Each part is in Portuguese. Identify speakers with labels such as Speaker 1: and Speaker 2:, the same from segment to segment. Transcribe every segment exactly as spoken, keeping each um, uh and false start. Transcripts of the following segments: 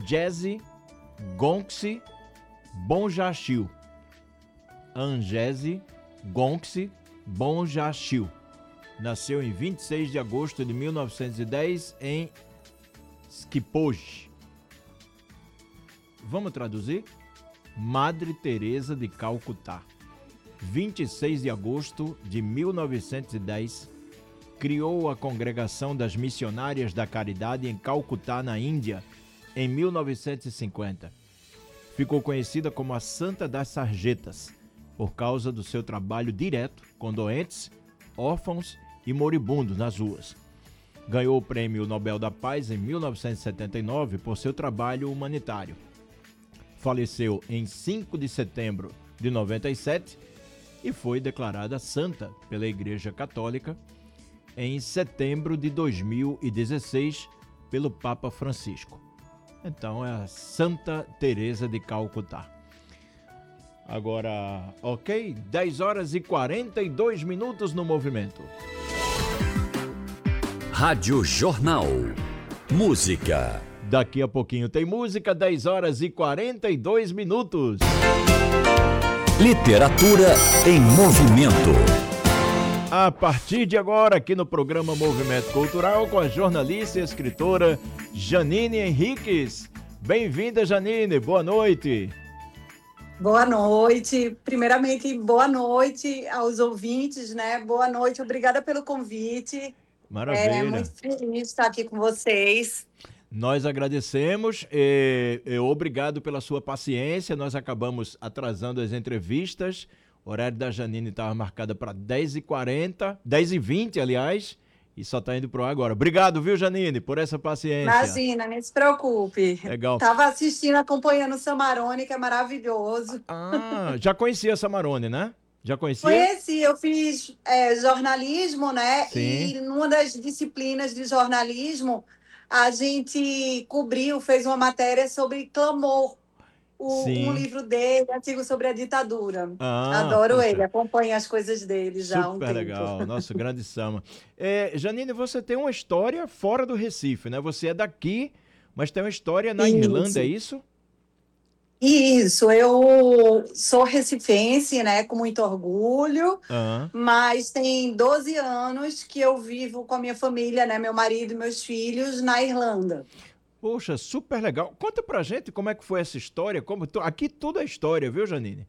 Speaker 1: Angese Gonçalves Bonjachil. Angese Gonçalves Bonjachil. Nasceu em vinte e seis de agosto de mil novecentos e dez em Skipoj. Vamos traduzir? Madre Teresa de Calcutá. vinte e seis de agosto de mil novecentos e dez, criou a Congregação das Missionárias da Caridade em Calcutá, na Índia, em mil novecentos e cinquenta. Ficou conhecida como a Santa das Sarjetas, por causa do seu trabalho direto com doentes, órfãos e moribundos nas ruas. Ganhou o Prêmio Nobel da Paz em mil novecentos e setenta e nove por seu trabalho humanitário. Faleceu em cinco de setembro de noventa e sete e foi declarada santa pela Igreja Católica em setembro de dois mil e dezesseis pelo Papa Francisco. Então é a Santa Teresa de Calcutá. Agora, ok? dez horas e quarenta e dois minutos no movimento.
Speaker 2: Rádio Jornal. Música.
Speaker 1: Daqui a pouquinho tem música, dez horas e quarenta e dois minutos.
Speaker 2: Literatura em movimento.
Speaker 1: A partir de agora, aqui no programa Movimento Cultural, com a jornalista e escritora Janine Henriques. Bem-vinda, Janine, boa noite.
Speaker 3: Boa noite. Primeiramente, boa noite aos ouvintes, né? Boa noite, obrigada pelo convite.
Speaker 1: Maravilha.
Speaker 3: É muito feliz de estar aqui com vocês.
Speaker 1: Nós agradecemos e, e obrigado pela sua paciência. Nós acabamos atrasando as entrevistas. O horário da Janine estava marcado para dez e quarenta, dez e vinte, aliás, e só está indo para o ar agora. Obrigado, viu, Janine, por essa paciência.
Speaker 3: Imagina, nem se preocupe.
Speaker 1: Legal.
Speaker 3: Estava assistindo, acompanhando o Samarone, que é maravilhoso.
Speaker 1: Ah, já conhecia a Samarone, né? Já conhecia?
Speaker 3: Conheci, eu fiz é, jornalismo, né?
Speaker 1: Sim.
Speaker 3: E numa das disciplinas de jornalismo, a gente cobriu, fez uma matéria sobre Clamor, o, um livro dele, antigo sobre a ditadura.
Speaker 1: Ah,
Speaker 3: Adoro
Speaker 1: poxa.
Speaker 3: ele, acompanho as coisas dele já há um
Speaker 1: Super
Speaker 3: tempo.
Speaker 1: legal, nosso grande Sama. É, Janine, você tem uma história fora do Recife, né? Você é daqui, mas tem uma história na
Speaker 3: Isso.
Speaker 1: Irlanda, é isso?
Speaker 3: Isso, eu sou recifense, né, com muito orgulho,
Speaker 1: Ah,
Speaker 3: mas tem doze anos que eu vivo com a minha família, né, meu marido e meus filhos, na Irlanda.
Speaker 1: poxa, super legal. Conta pra gente como é que foi essa história. Como tu- Aqui tudo é história, viu, Janine?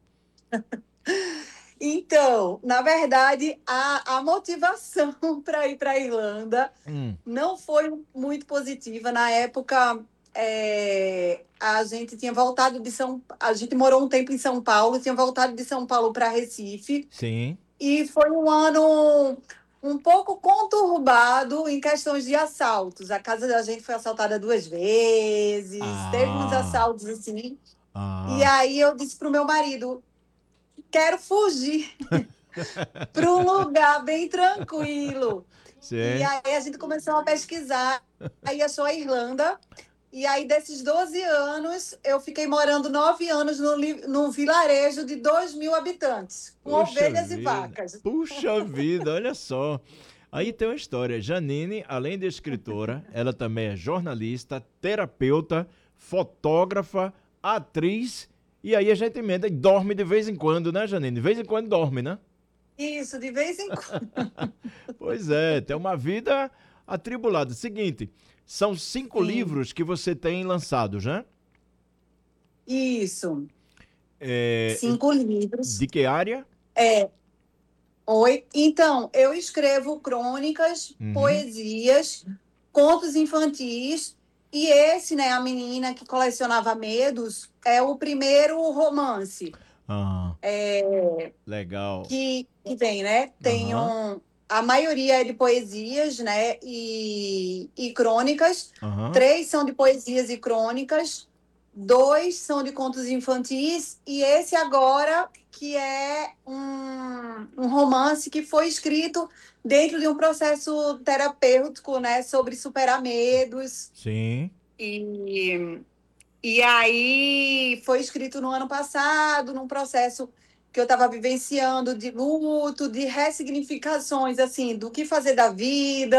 Speaker 3: Então, na verdade, a, a motivação para ir para a Irlanda
Speaker 1: Hum,
Speaker 3: não foi muito positiva. Na época, é, a gente tinha voltado de São... A gente morou um tempo em São Paulo, tinha voltado de São Paulo para Recife,
Speaker 1: sim.
Speaker 3: e foi um ano um pouco conturbado em questões de assaltos. A casa da gente foi assaltada duas vezes,
Speaker 1: Ah.
Speaker 3: teve uns assaltos assim.
Speaker 1: Ah,
Speaker 3: E aí eu disse para o meu marido, quero fugir para um lugar bem tranquilo.
Speaker 1: sim.
Speaker 3: E aí a gente começou a pesquisar, aí achou a Irlanda. E aí, desses doze anos, eu fiquei morando nove anos no, li- num vilarejo de dois mil habitantes, com
Speaker 1: Puxa
Speaker 3: ovelhas e
Speaker 1: vida.
Speaker 3: vacas.
Speaker 1: Puxa vida, olha só. Aí tem uma história. Janine, além de escritora, ela também é jornalista, terapeuta, fotógrafa, atriz. E aí a gente emenda e dorme de vez em quando, né, Janine? De vez em quando dorme, né?
Speaker 3: Isso, de vez em quando.
Speaker 1: Pois é, tem uma vida atribulada. Seguinte, são cinco
Speaker 3: Sim.
Speaker 1: livros que você tem lançados, né?
Speaker 3: Isso.
Speaker 1: É,
Speaker 3: Cinco livros.
Speaker 1: de que área?
Speaker 3: É. Oi. Então, eu escrevo crônicas,
Speaker 1: Uhum.
Speaker 3: poesias, contos infantis. E esse, né, A Menina que Colecionava Medos, é o primeiro romance
Speaker 1: Ah,
Speaker 3: é,
Speaker 1: legal.
Speaker 3: que, que tem, né? Tem
Speaker 1: Aham.
Speaker 3: um, a maioria é de poesias, né? E, e crônicas.
Speaker 1: Aham.
Speaker 3: Três são de poesias e crônicas. Dois são de contos infantis. E esse agora, que é um, um romance que foi escrito dentro de um processo terapêutico, né? Sobre superar medos.
Speaker 1: Sim.
Speaker 3: E, e aí foi escrito no ano passado, num processo que eu estava vivenciando de luto, de ressignificações, assim, do que fazer da vida,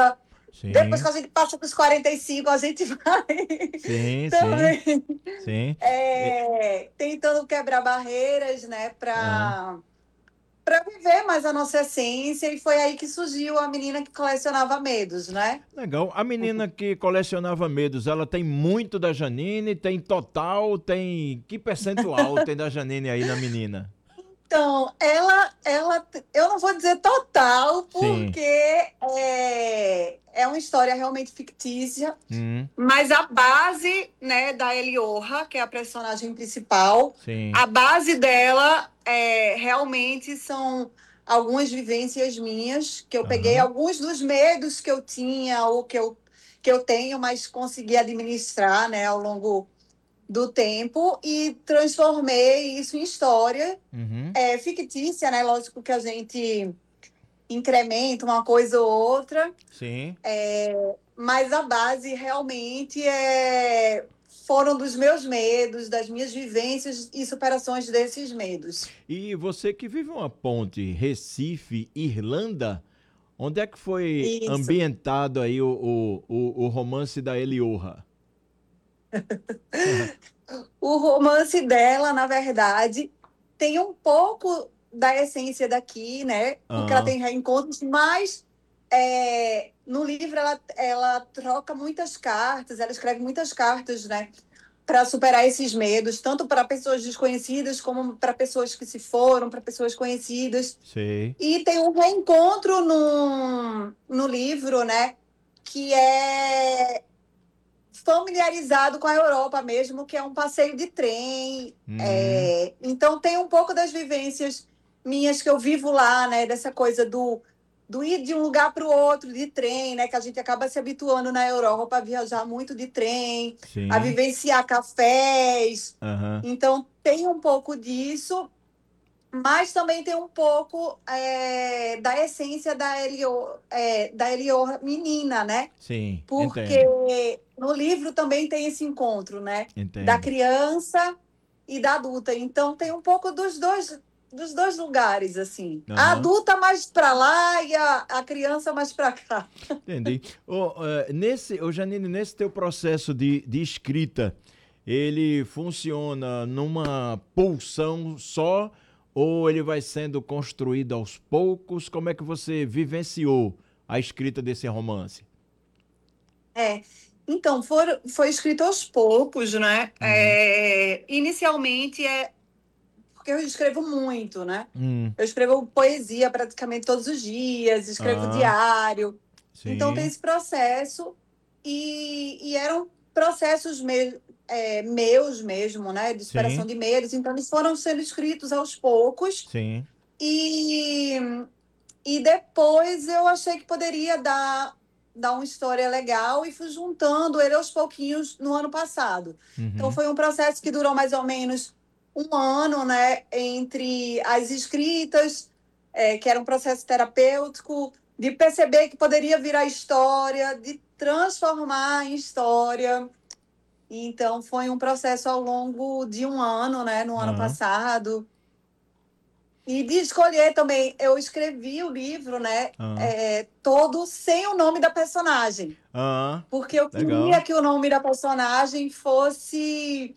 Speaker 3: Depois
Speaker 1: Sim,
Speaker 3: que a gente passa dos quarenta e cinco, a gente vai
Speaker 1: sim, sim,
Speaker 3: também
Speaker 1: sim. E-
Speaker 3: é, tentando quebrar barreiras, né,
Speaker 1: ah,
Speaker 3: para para viver mais a nossa essência. E foi aí que surgiu a menina que colecionava medos, né?
Speaker 1: legal. A menina que colecionava medos, ela tem muito da Janine, tem total, tem. Que percentual tem da Janine aí na menina?
Speaker 3: Então, ela, ela, eu não vou dizer total,
Speaker 1: Sim.
Speaker 3: porque é, é uma história realmente fictícia,
Speaker 1: Hum,
Speaker 3: mas a base, né, da Eliorra, que é a personagem principal,
Speaker 1: sim.
Speaker 3: a base dela é, realmente são algumas vivências minhas, que eu peguei
Speaker 1: Aham.
Speaker 3: alguns dos medos que eu tinha ou que eu, que eu tenho, mas consegui administrar, né, ao longo do tempo e transformei isso em história
Speaker 1: Uhum.
Speaker 3: é, fictícia, né? Lógico que a gente incrementa uma coisa ou outra,
Speaker 1: Sim.
Speaker 3: mas a base realmente é foram dos meus medos, das minhas vivências e superações desses medos.
Speaker 1: E você que vive uma ponte Recife, Irlanda, onde é que foi
Speaker 3: Isso.
Speaker 1: ambientado aí o, o, o, o romance da Eliorra?
Speaker 3: O romance dela, na verdade, tem um pouco da essência daqui, né? Porque ela
Speaker 1: Ah,
Speaker 3: tem reencontros, mas é, no livro ela, ela troca muitas cartas, ela escreve muitas cartas, né? Para superar esses medos, tanto para pessoas desconhecidas como para pessoas que se foram, para pessoas conhecidas.
Speaker 1: sei.
Speaker 3: E tem um reencontro no, no livro, né? Que é familiarizado com a Europa mesmo, que é um passeio de trem.
Speaker 1: Hum,
Speaker 3: É, então tem um pouco das vivências minhas que eu vivo lá, né? Dessa coisa do, do ir de um lugar para o outro de trem, né? Que a gente acaba se habituando na Europa a viajar muito de trem, a
Speaker 1: sim.
Speaker 3: vivenciar cafés.
Speaker 1: Aham.
Speaker 3: Então tem um pouco disso, mas também tem um pouco é, da essência da Elio, é, da Elio menina, né?
Speaker 1: Sim,
Speaker 3: Porque
Speaker 1: entendo.
Speaker 3: no livro também tem esse encontro, né? Da
Speaker 1: Entendo.
Speaker 3: criança e da adulta. Então tem um pouco dos dois, dos dois lugares, assim. A
Speaker 1: Aham.
Speaker 3: adulta mais para lá e a, a criança mais para cá.
Speaker 1: Entendi. Ô, eh, nesse, ô Janine, nesse teu processo de, de escrita, ele funciona numa pulsão só ou ele vai sendo construído aos poucos? Como é que você vivenciou a escrita desse romance?
Speaker 3: É. Então, for, foi escrito aos poucos, né?
Speaker 1: Uhum.
Speaker 3: É, inicialmente é porque eu escrevo muito, né?
Speaker 1: Hum.
Speaker 3: Eu escrevo poesia praticamente todos os dias, escrevo
Speaker 1: Ah,
Speaker 3: diário. Então tem
Speaker 1: sim,
Speaker 3: esse processo e, e eram processos me, é, meus mesmo, né? De superação
Speaker 1: sim,
Speaker 3: de medos. Então eles foram sendo escritos aos poucos
Speaker 1: sim.
Speaker 3: e, e depois eu achei que poderia dar, dar uma história legal e fui juntando ele aos pouquinhos no ano passado. Então
Speaker 1: Uhum.
Speaker 3: foi um processo que durou mais ou menos um ano, né? Entre as escritas, é, que era um processo terapêutico, de perceber que poderia virar história, de transformar em história. Então foi um processo ao longo de um ano, né? No ano
Speaker 1: Ah,
Speaker 3: passado. E de escolher também, eu escrevi o livro, né,
Speaker 1: ah,
Speaker 3: é, todo sem o nome da personagem,
Speaker 1: ah,
Speaker 3: porque eu queria
Speaker 1: legal.
Speaker 3: que o nome da personagem fosse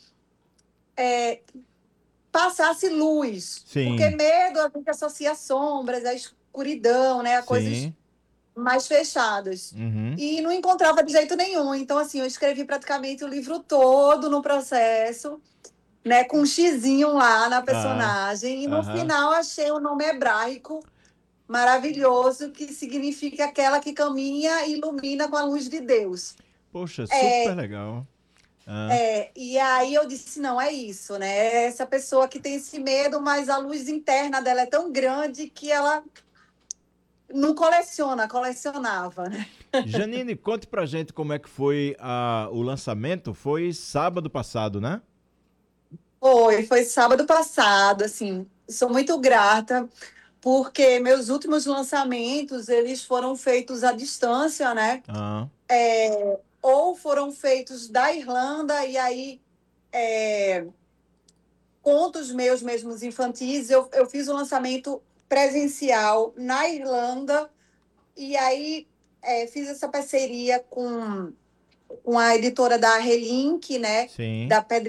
Speaker 3: passasse luz, porque
Speaker 1: Sim,
Speaker 3: medo a gente associa a sombras, a escuridão, né, a coisas
Speaker 1: sim.
Speaker 3: mais fechadas.
Speaker 1: Uhum.
Speaker 3: E não encontrava de jeito nenhum. Então, assim, eu escrevi praticamente o livro todo no processo, né, com um xizinho lá na
Speaker 1: Ah,
Speaker 3: personagem, e no
Speaker 1: aham.
Speaker 3: final achei o nome hebraico maravilhoso, que significa aquela que caminha e ilumina com a luz de Deus.
Speaker 1: Poxa, super
Speaker 3: É,
Speaker 1: legal. Ah,
Speaker 3: é, e aí eu disse, não, é isso, né? É essa pessoa que tem esse medo, mas a luz interna dela é tão grande que ela não coleciona, colecionava, né?
Speaker 1: Janine, conte pra gente como é que foi a, o lançamento. Foi sábado passado, né?
Speaker 3: Foi, foi sábado passado, assim, sou muito grata, porque meus últimos lançamentos, eles foram feitos à distância, né?
Speaker 1: Ah,
Speaker 3: Ou foram feitos da Irlanda, e aí é, contos meus mesmos infantis, eu, eu fiz o lançamento presencial na Irlanda, e aí é, fiz essa parceria com, com a editora da Relink, né?
Speaker 1: Sim.
Speaker 3: Da Pedra